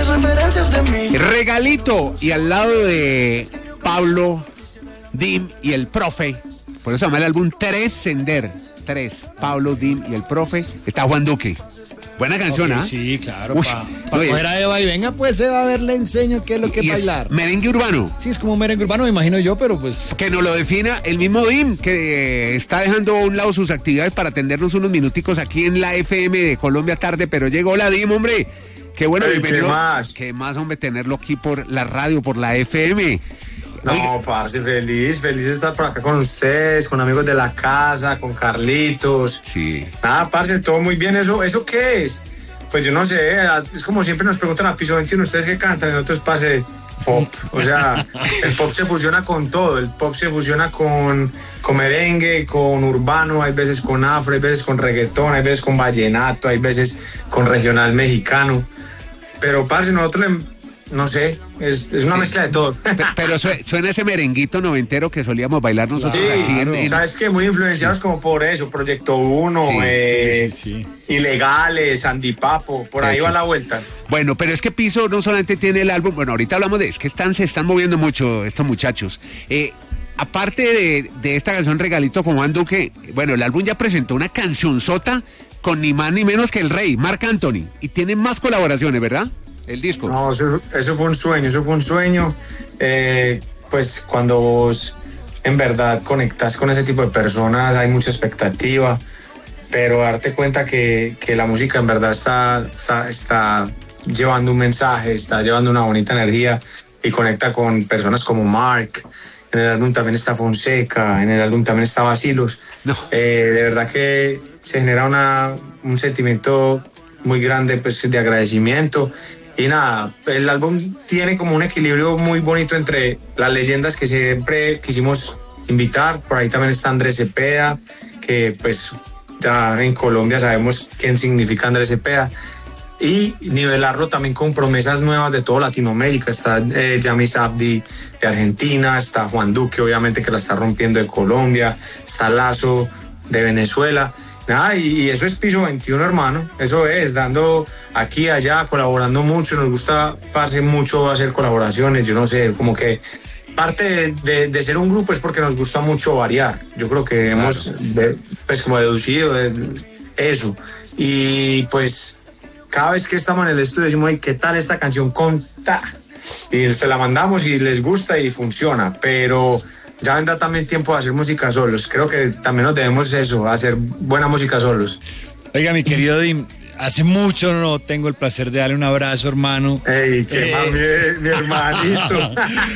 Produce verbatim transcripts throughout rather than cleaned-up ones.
tienes referencias de mí. Regalito, y al lado de Pablo, Dim y el Profe, por eso se llama el álbum Tres Sender. Tres, Pablo, Dim y el Profe, está Juan Duque. Buena canción, ¿ah? Okay, sí, claro, Uy, para no, pa coger a Eva y venga, pues Eva, a ver, le enseño qué es lo que es bailar. Merengue urbano. Sí, es como un merengue urbano, me imagino yo, pero pues... Que nos lo defina el mismo Dim, que eh, está dejando a un lado sus actividades para atendernos unos minuticos aquí en la F M de Colombia Tarde, pero llegó la Dim, hombre. Qué bueno, Hey, bienvenido. ¿Qué más? Qué más, hombre, tenerlo aquí por la radio, por la F M. No, Oiga, parce, feliz, feliz de estar por acá con ustedes, con amigos de la casa, con Carlitos. Sí. Nada, parce, todo muy bien. ¿Eso eso qué es? Pues yo no sé, es como siempre nos preguntan a Piso veintiuno, ¿ustedes qué cantan? Y nosotros, parce, pop. O sea, el pop se fusiona con todo. El pop se fusiona con, con merengue, con urbano, hay veces con afro, hay veces con reggaetón, hay veces con vallenato, hay veces con regional mexicano. Pero, parce, nosotros le... No sé, es, es una sí. mezcla de todo. Pero suena ese merenguito noventero que solíamos bailar nosotros sí, aquí en, en... ¿Sabes qué? Muy influenciados sí. como por eso, Proyecto Uno, sí, eh, sí, sí. Ilegales, Andy Papo, por ahí eso. Va la vuelta. Bueno, pero es que Piso no solamente tiene el álbum, bueno, ahorita hablamos de, es que están, se están moviendo mucho estos muchachos. Eh, aparte de, de esta canción Regalito con Juan Duque, bueno, el álbum ya presentó una cancionzota con ni más ni menos que el rey, Marc Anthony, y tiene más colaboraciones, ¿verdad? El disco. No, eso, eso fue un sueño, eso fue un sueño. Eh, pues cuando vos en verdad conectás con ese tipo de personas hay mucha expectativa, pero darte cuenta que, que la música en verdad está, está, está llevando un mensaje, está llevando una bonita energía y conecta con personas como Mark. En el álbum también está Fonseca, en el álbum también está Vacilos. No. Eh, de verdad que se genera una, un sentimiento muy grande, pues, de agradecimiento. Y nada, el álbum tiene como un equilibrio muy bonito entre las leyendas que siempre quisimos invitar. Por ahí también está Andrés Cepeda, que pues ya en Colombia sabemos quién significa Andrés Cepeda. Y nivelarlo también con promesas nuevas de toda Latinoamérica. Está eh, Yamis Abdi de Argentina, está Juan Duque, obviamente, que la está rompiendo, de Colombia, está Lazo de Venezuela. Nada, y, y eso es Piso veintiuno, hermano. Eso es, dando aquí, allá, colaborando mucho. Nos gusta, parce, mucho hacer colaboraciones. Yo no sé, como que parte de, de, de ser un grupo es porque nos gusta mucho variar. Yo creo que claro. hemos, de, pues, como deducido de eso. Y pues, cada vez que estamos en el estudio decimos, ¿qué tal esta canción? Conta. Y se la mandamos y les gusta y funciona. Pero... ya vendrá también tiempo de hacer música solos. Creo que también nos debemos eso, hacer buena música solos. Oiga, mi querido Dim, hace mucho no tengo el placer de darle un abrazo, hermano. ¡Ey, qué eh... mi, mi hermanito!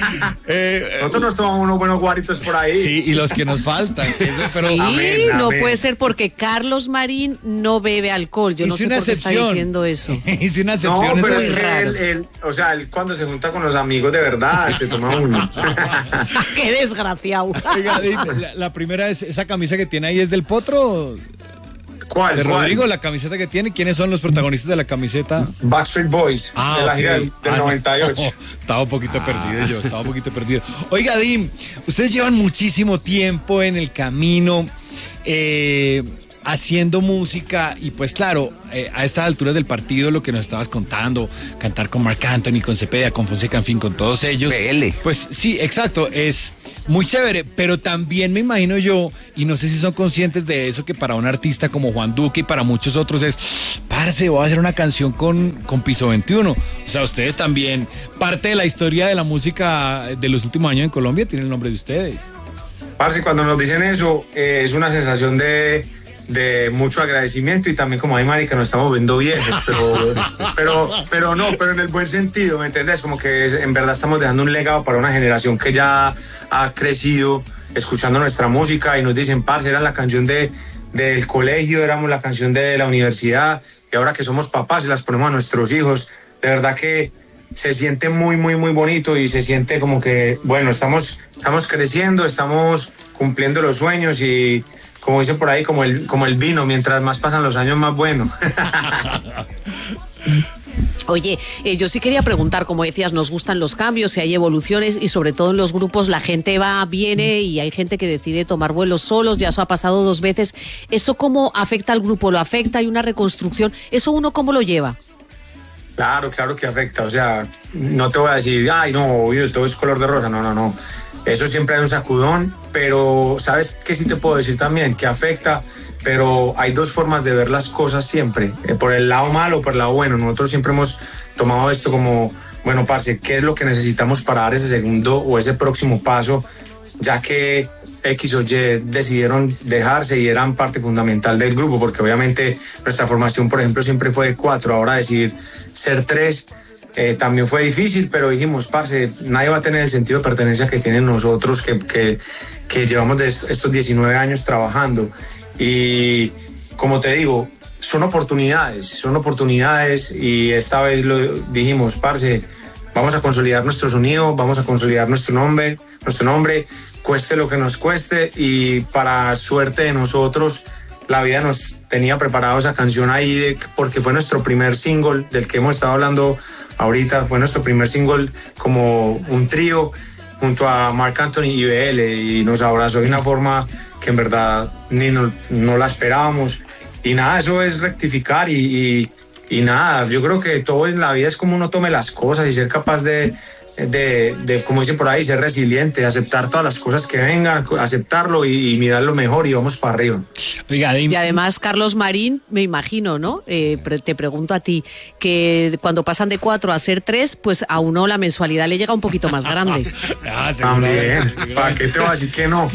eh, Nosotros nos tomamos unos buenos guaritos por ahí. Sí, y los que nos faltan. Eso, pero... Sí, amén, no amén. Puede ser porque Carlos Marín no bebe alcohol. Yo no sé por qué está diciendo eso. Hice una excepción. No, pero es que él, él, o sea, él cuando se junta con los amigos de verdad, se toma uno. ¡Qué desgraciado! Oiga, la, la primera es, esa camisa que tiene ahí es del Potro. ¿Cuál? De ¿Cuál? Rodrigo, la camiseta que tiene. ¿Quiénes son los protagonistas de la camiseta? Backstreet Boys, ah, de la gira okay. del, del ah, noventa y ocho. No, estaba un poquito ah. perdido yo, estaba un poquito perdido. Oiga, Dim, ustedes llevan muchísimo tiempo en el camino, eh, haciendo música y pues claro, eh, a estas alturas del partido lo que nos estabas contando, cantar con Marc Anthony, con Cepeda, con Fonseca, en fin, con todos ellos. P L. Pues sí, exacto, es muy chévere, pero también me imagino yo, y no sé si son conscientes de eso, que para un artista como Juan Duque y para muchos otros es, parce, voy a hacer una canción con, con Piso veintiuno. O sea, ustedes también, parte de la historia de la música de los últimos años en Colombia tiene el nombre de ustedes. Parce, cuando nos dicen eso, eh, es una sensación de... de mucho agradecimiento y también como ay marica nos estamos viendo viejos, pero pero pero no, pero en el buen sentido, ¿me entiendes? Como que en verdad estamos dejando un legado para una generación que ya ha crecido escuchando nuestra música y nos dicen, parce, era la canción de del colegio, éramos la canción de la universidad y ahora que somos papás y las ponemos a nuestros hijos, de verdad que se siente muy, muy, muy bonito y se siente como que, bueno, estamos, estamos creciendo, estamos cumpliendo los sueños y como dicen por ahí, como el, como el vino, mientras más pasan los años, más bueno. Oye, eh, yo sí quería preguntar, como decías, nos gustan los cambios y hay evoluciones y sobre todo en los grupos la gente va, viene y hay gente que decide tomar vuelos solos, ya eso ha pasado dos veces. ¿Eso cómo afecta al grupo? ¿Lo afecta? ¿Hay una reconstrucción? ¿Eso uno cómo lo lleva? Claro, claro que afecta. O sea, no te voy a decir, ay, no, obvio, todo es color de rosa. No, no, no. Eso siempre hay un sacudón, pero ¿sabes qué sí te puedo decir también? Que afecta, pero hay dos formas de ver las cosas siempre. Eh, por el lado malo o por el lado bueno. Nosotros siempre hemos tomado esto como, bueno, parce, ¿qué es lo que necesitamos para dar ese segundo o ese próximo paso? Ya que X o Y decidieron dejarse y eran parte fundamental del grupo, porque obviamente nuestra formación, por ejemplo, siempre fue de cuatro, ahora decidir ser tres eh, también fue difícil, pero dijimos, parce, nadie va a tener el sentido de pertenencia que tienen nosotros, que, que, que llevamos de estos diecinueve años trabajando. Y como te digo, son oportunidades, son oportunidades y esta vez lo dijimos, parce, vamos a consolidar nuestro sonido, vamos a consolidar nuestro nombre, nuestro nombre, cueste lo que nos cueste, y para suerte de nosotros, la vida nos tenía preparado esa canción ahí de, porque fue nuestro primer single del que hemos estado hablando ahorita, fue nuestro primer single como un trío junto a Marc Anthony y B L, y nos abrazó de una forma que en verdad ni no, no la esperábamos. Y nada, eso es rectificar y, y, y nada, yo creo que todo en la vida es como uno tome las cosas y ser capaz de, de, de como dicen por ahí, ser resiliente, aceptar todas las cosas que vengan, aceptarlo y, y mirar lo mejor y vamos para arriba. Oiga, y además, Carlos Marín, me imagino, ¿no? Eh, te pregunto a ti, que cuando pasan de cuatro a ser tres, pues a uno la mensualidad le llega un poquito más grande. Ah, también, ¿para qué te vas a decir que no?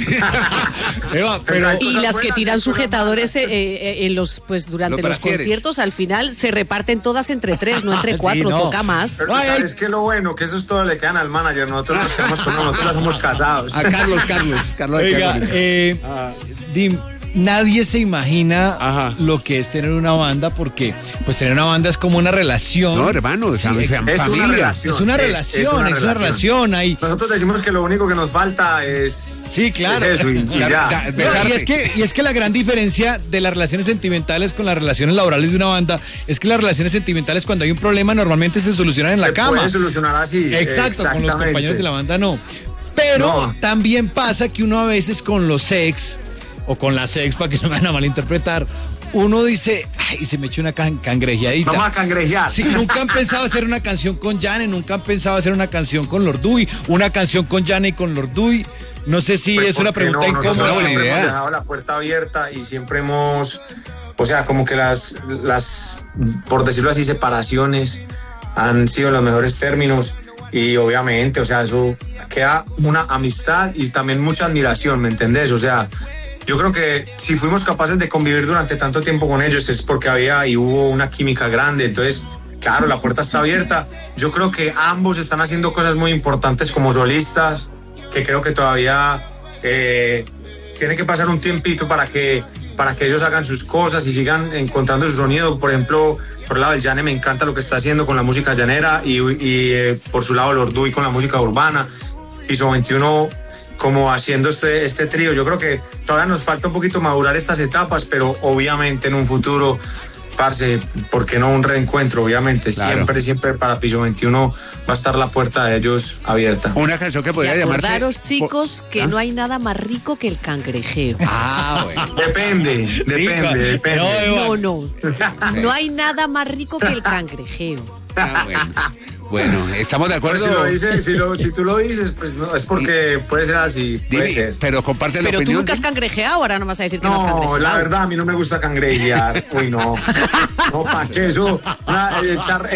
Eva, pero, y las que tiran sujetadores eh, eh, en los, pues durante los conciertos, al final se reparten todas entre tres, no entre cuatro, sí, no. Toca más. Pero ay, ¿sabes qué es lo bueno? Que eso es todo le quedan al manager, nosotros nos quedamos con nosotros, somos casados. A Carlos, Carlos, Carlos. Oiga, Carlos. Eh, ah. Dim, nadie se imagina Ajá. lo que es tener una banda, porque pues tener una banda es como una relación. No, hermano, sí, es, es, es una relación. Es una relación, es, es, una, es una relación. Ahí. Nosotros decimos que lo único que nos falta es, sí, claro. es eso y, y ya. No, y, es que, y es que la gran diferencia de las relaciones sentimentales con las relaciones laborales de una banda es que las relaciones sentimentales, cuando hay un problema, normalmente se solucionan en la se cama. Puede solucionar así. Exacto, con los compañeros de la banda no. Pero no. También pasa que uno a veces con los ex o con las ex, para que no me vayan a malinterpretar, uno dice, ay, se me echó una can cangrejeadita. Vamos a cangrejear. Sí, nunca han pensado hacer una canción con Jane, nunca han pensado hacer una canción con Lord Dewey, una canción con Jane y con Lord Dewey. No sé si pues es una pregunta no, incómoda. Siempre idea. Hemos dejado la puerta abierta y siempre hemos, o sea, como que las, las, por decirlo así, separaciones han sido los mejores términos. Y obviamente, o sea, eso queda una amistad y también mucha admiración, ¿me entendés? O sea, yo creo que si fuimos capaces de convivir durante tanto tiempo con ellos es porque había y hubo una química grande. Entonces, claro, la puerta está abierta. Yo creo que ambos están haciendo cosas muy importantes como solistas, que creo que todavía eh, tiene que pasar un tiempito para que, para que ellos hagan sus cosas y sigan encontrando su sonido. Por ejemplo, por el lado del Jane me encanta lo que está haciendo con la música llanera y, y eh, por su lado Lord Dewey con la música urbana. Piso veintiuno como haciendo este, este trío. Yo creo que todavía nos falta un poquito madurar estas etapas, pero obviamente en un futuro, parce, ¿por qué no un reencuentro? Obviamente, claro. siempre, siempre para Piso veintiuno va a estar la puerta de ellos abierta. Una canción que podría llamarse... Acordaros, chicos, que ¿Ah? no hay nada más rico que el cangrejeo. Ah, bueno. Depende, sí, depende, depende. No, no, no hay nada más rico que el cangrejeo. Ah, bueno. Bueno, estamos de acuerdo. Si, lo dices, si, lo, si tú lo dices, pues no, es porque puede ser así. Puede Dime, ser. Pero comparte la pero opinión. Pero tú nunca has cangrejeado, ahora no vas a decir que no, no has cangrejeado. No, la verdad, a mí no me gusta cangrejear. Uy, no. No, pa' que eso. Una, echar,